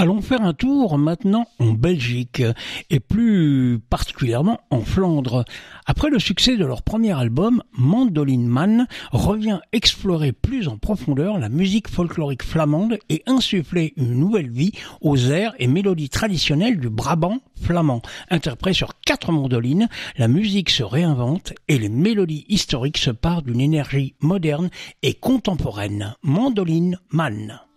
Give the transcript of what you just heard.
Allons faire un tour maintenant en Belgique et plus particulièrement en Flandre. Après le succès de leur premier album, Mandoline Man revient explorer plus en profondeur la musique folklorique flamande et insuffler une nouvelle vie aux airs et mélodies traditionnelles du Brabant flamand. Interprété sur 4 mandolines, la musique se réinvente et les mélodies historiques se parent d'une énergie moderne et contemporaine. Mandoline Man.